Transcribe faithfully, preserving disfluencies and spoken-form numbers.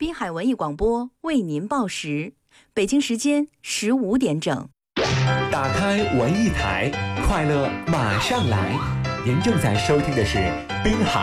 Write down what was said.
滨海文艺广播为您报时，北京时间十五点整。 打开文艺台，快乐马上来。您正在收听的是滨海